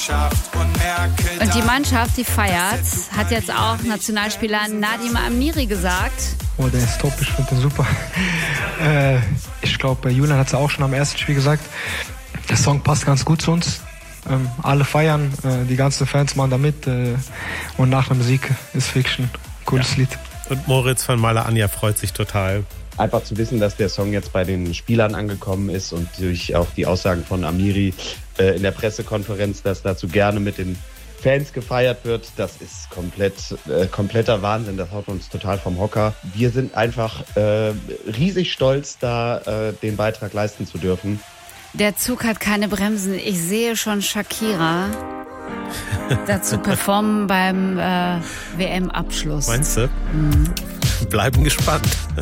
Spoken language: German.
Und die Mannschaft, die feiert, hat jetzt auch Nationalspieler Nadim Amiri gesagt. Oh, der ist top, ich finde den super. Ich glaube, Julian hat es auch schon am ersten Spiel gesagt. Der Song passt ganz gut zu uns. Alle feiern, die ganzen Fans machen da mit. Und nach der Musik ist Fiction. Cooles Lied. Und Moritz von Maler Anja freut sich total. Einfach zu wissen, dass der Song jetzt bei den Spielern angekommen ist und durch auch die Aussagen von Amiri in der Pressekonferenz, dass dazu gerne mit den Fans gefeiert wird, das ist kompletter Wahnsinn. Das haut uns total vom Hocker. Wir sind einfach riesig stolz, da den Beitrag leisten zu dürfen. Der Zug hat keine Bremsen. Ich sehe schon Shakira dazu performen beim WM-Abschluss. Meinst du? Bleiben gespannt.